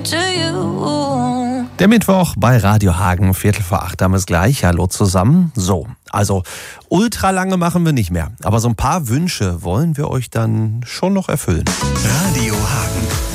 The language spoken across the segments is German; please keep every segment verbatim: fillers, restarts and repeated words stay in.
to you. Der Mittwoch bei Radio Hagen, Viertel vor acht haben wir es gleich. Hallo zusammen. So, also ultra lange machen wir nicht mehr. Aber so ein paar Wünsche wollen wir euch dann schon noch erfüllen. Radio Hagen.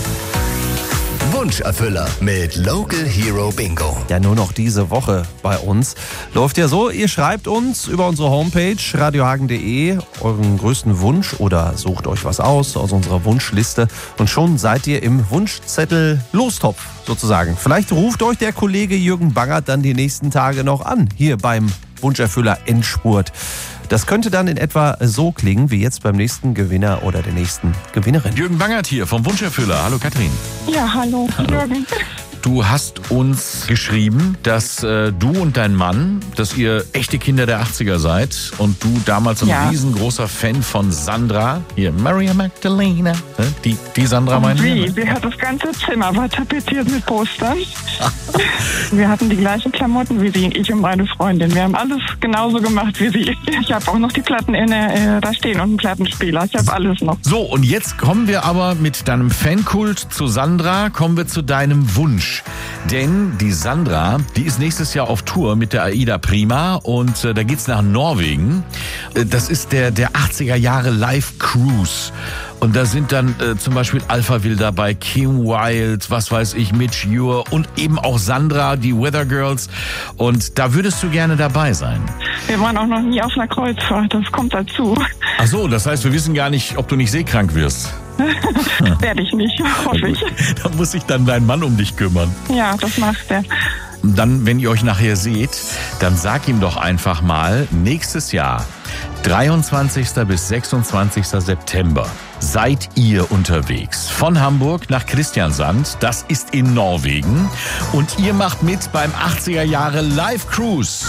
Wunscherfüller mit Local Hero Bingo. Ja, nur noch diese Woche bei uns. Läuft ja so, ihr schreibt uns über unsere Homepage radiohagen punkt de euren größten Wunsch oder sucht euch was aus aus unserer Wunschliste und schon seid ihr im Wunschzettel Lostopf sozusagen. Vielleicht ruft euch der Kollege Jürgen Bangert dann die nächsten Tage noch an, hier beim Wunscherfüller Endspurt. Das könnte dann in etwa so klingen wie jetzt beim nächsten Gewinner oder der nächsten Gewinnerin. Jürgen Bangert hier vom Wunscherfüller. Hallo Katrin. Ja, hallo, hallo. Jürgen. Du hast uns geschrieben, dass äh, du und dein Mann, dass ihr echte Kinder der achtziger seid und du damals ein Ja. riesengroßer Fan von Sandra, hier Maria Magdalena, ne? die, die Sandra Und meine ich. wie? Wir hatten das ganze Zimmer war tapeziert mit Postern. Wir hatten die gleichen Klamotten wie sie, ich und meine Freundin. Wir haben alles genauso gemacht wie sie. Ich habe auch noch die Platten in der, äh, da stehen und einen Plattenspieler. Ich habe alles noch. So, und jetzt kommen wir aber mit deinem Fankult zu Sandra, kommen wir zu deinem Wunsch. Denn die Sandra, die ist nächstes Jahr auf Tour mit der Aida Prima und äh, da geht's nach Norwegen. Äh, das ist der, der achtziger Jahre Live Cruise. Und da sind dann äh, zum Beispiel Alphaville dabei, Kim Wilde, was weiß ich, Mitch Ure und eben auch Sandra, die Weather Girls. Und da würdest du gerne dabei sein. Wir waren auch noch nie auf einer Kreuzfahrt. Das kommt dazu. Ach so, das heißt, wir wissen gar nicht, ob du nicht seekrank wirst. Werde ich nicht, hoffe ich. Da muss sich dann dein Mann um dich kümmern. Ja, das macht er. Und dann, wenn ihr euch nachher seht, dann sag ihm doch einfach mal, nächstes Jahr, dreiundzwanzigsten bis sechsundzwanzigsten September, seid ihr unterwegs von Hamburg nach Christiansand. Das ist in Norwegen. Und ihr macht mit beim achtziger Jahre Live Cruise.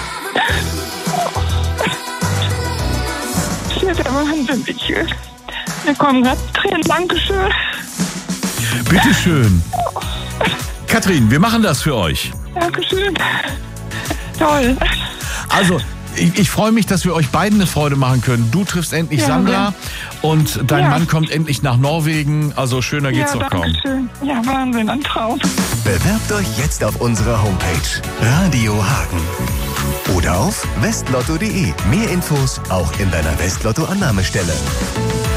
Das ist der Wahnsinn. Ich, wir kommen gerade Tränen. Dankeschön. Bitteschön. Katrin, wir machen das für euch. Dankeschön. Toll. Also, ich, ich freue mich, dass wir euch beiden eine Freude machen können. Du triffst endlich Ja, Sandra ja. und dein Ja. Mann kommt endlich nach Norwegen. Also schöner geht's Ja, doch kaum. Dankeschön. Ja, Wahnsinn, ein Traum. Bewerbt euch jetzt auf unserer Homepage Radio Hagen oder auf westlotto punkt de. Mehr Infos auch in deiner Westlotto-Annahmestelle.